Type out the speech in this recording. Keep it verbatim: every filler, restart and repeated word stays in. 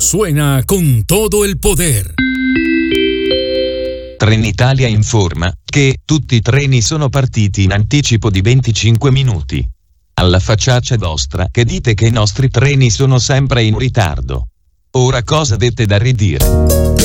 suena con todo el poder. Trenitalia informa che tutti i treni sono partiti in anticipo di venticinque minuti. Alla facciaccia vostra che dite che i nostri treni sono sempre in ritardo. Ora cosa avete da ridire?